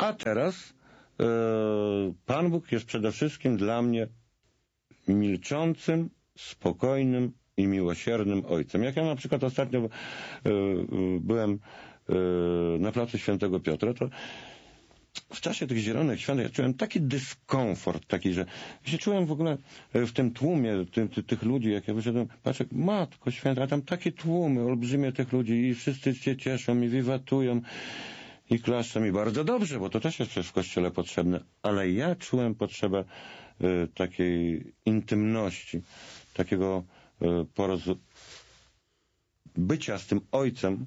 A teraz Pan Bóg jest przede wszystkim dla mnie milczącym, spokojnym i miłosiernym Ojcem. Jak ja na przykład ostatnio byłem na placu Świętego Piotra, to w czasie tych zielonych świąt ja czułem taki dyskomfort, taki, że się czułem w ogóle w tym tłumie tych ludzi, jak ja wyszedłem, patrzę, Matko Święta, a tam takie tłumy olbrzymie tych ludzi i wszyscy się cieszą i wiwatują i klaszczą i bardzo dobrze, bo to też jest przecież w Kościele potrzebne, ale ja czułem potrzebę takiej intymności, takiego bycia z tym Ojcem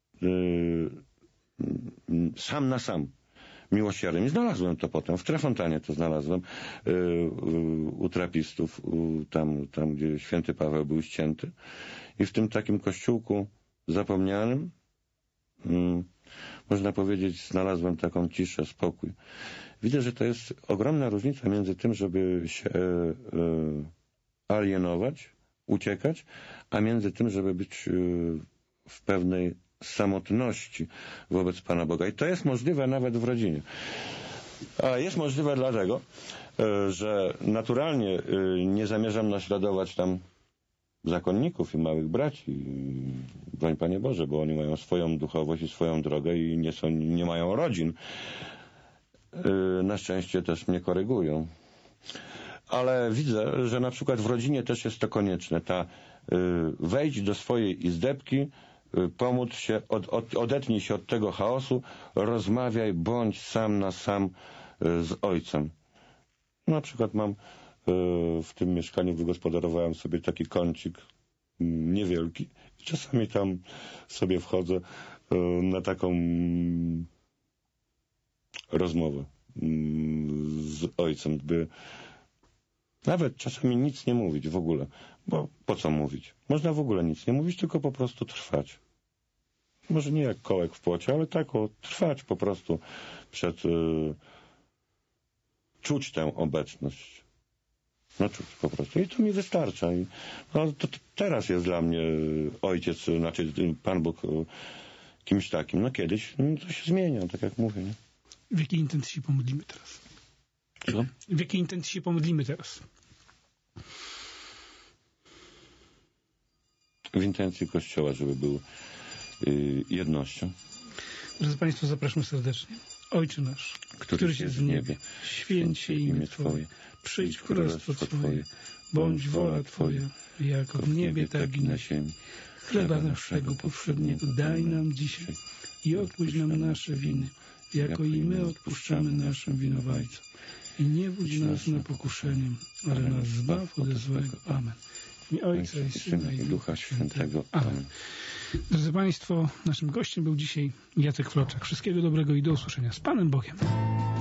sam na sam, miłosiernym. I znalazłem to potem. W Trefontanie to znalazłem u trapistów, tam gdzie święty Paweł był ścięty. I w tym takim kościółku zapomnianym można powiedzieć, znalazłem taką ciszę, spokój. Widzę, że to jest ogromna różnica między tym, żeby się alienować, uciekać, a między tym, żeby być w pewnej samotności wobec Pana Boga. I to jest możliwe nawet w rodzinie. A jest możliwe dlatego, że naturalnie nie zamierzam naśladować tam zakonników i małych braci. Broń Panie Boże, bo oni mają swoją duchowość i swoją drogę i nie mają rodzin. Na szczęście też mnie korygują. Ale widzę, że na przykład w rodzinie też jest to konieczne. Wejdź do swojej izdebki, pomóc się, odetnij się od tego chaosu, rozmawiaj, bądź sam na sam z Ojcem. Na przykład mam w tym mieszkaniu, wygospodarowałem sobie taki kącik niewielki i czasami tam sobie wchodzę na taką rozmowę z Ojcem, by nawet czasami nic nie mówić w ogóle, bo po co mówić? Można w ogóle nic nie mówić, tylko po prostu trwać. Może nie jak kołek w płocie, ale tak trwać po prostu czuć tę obecność. No czuć po prostu. I to mi wystarcza. I, no, to teraz jest dla mnie Ojciec, znaczy Pan Bóg kimś takim. No kiedyś to się zmienia, tak jak mówię. Nie? W jakiej intencji się pomodlimy teraz? Co? W jakiej intencji się pomodlimy teraz? W intencji Kościoła, żeby był jednością. Drodzy Państwo, zapraszam serdecznie. Ojcze nasz, któryś jest w niebie, święć się imię Twoje, przyjdź królestwo Twoje, bądź wola Twoja, jako w niebie, tak i na ziemi. Chleba naszego powszedniego daj nam dzisiaj i odpuść nam nasze winy, jako i my odpuszczamy naszym winowajcom. I nie wódź nas na pokuszenie, ale nas zbaw ode złego. Amen. W imię Ojca i Syna i Ducha Świętego. Amen. Drodzy Państwo, naszym gościem był dzisiaj Jacek Floczak. Wszystkiego dobrego i do usłyszenia z Panem Bogiem.